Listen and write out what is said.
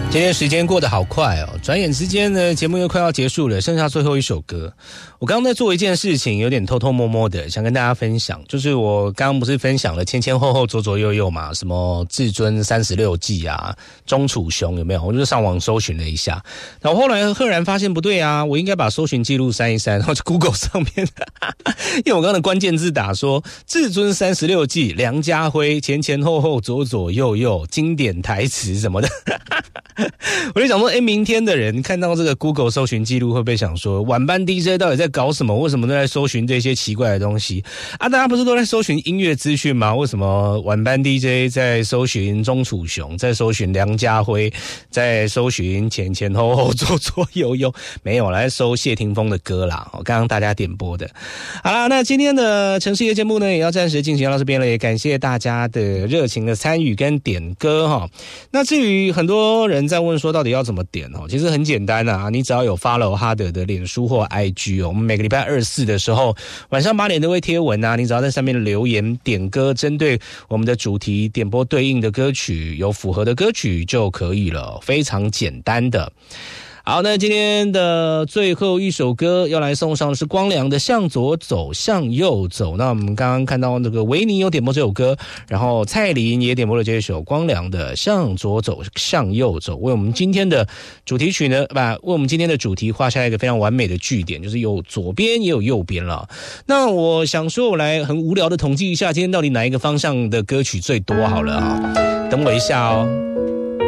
今天时间过得好快哦，转眼之间呢，节目又快要结束了，剩下最后一首歌。我刚刚在做一件事情，有点偷偷摸摸的，想跟大家分享，就是我刚刚不是分享了前前后后左左右右嘛，什么至尊36计啊，钟楚雄有没有？我就上网搜寻了一下，然后后来赫然发现不对啊，我应该把搜寻记录删一删，然后就 Google 上面，因为我刚刚的关键字打说至尊36计，梁家辉前前后后左左右右，经典台词什么的。我就想说，明天的人看到这个 Google 搜寻记录，会不会想说，晚班 DJ 到底在搞什么？为什么都在搜寻这些奇怪的东西啊？大家不是都在搜寻音乐资讯吗？为什么晚班 DJ 在搜寻钟楚雄，在搜寻梁家辉，在搜寻前前后后左左右右？没有，来搜谢霆锋的歌啦，刚刚大家点播的。好啦，那今天的城市夜节目呢，也要暂时进行到这边了，也感谢大家的热情的参与跟点歌哈。那至于很多人在问说到底要怎么点哦，其实很简单啊，你只要有 follow 哈德的脸书或 IG 哦，我们每个礼拜2、4的时候晚上8点都会贴文啊，你只要在上面留言点歌，针对我们的主题点播对应的歌曲，有符合的歌曲就可以了，非常简单的。好，那今天的最后一首歌要来送上的是光良的向左走向右走。那我们刚刚看到这个维尼有点播这首歌，然后蔡琳也点播了这首光良的向左走向右走，为我们今天的主题曲呢，为我们今天的主题画下一个非常完美的句点，就是有左边也有右边了。那我想说，我来很无聊的统计一下，今天到底哪一个方向的歌曲最多好了啊？等我一下哦。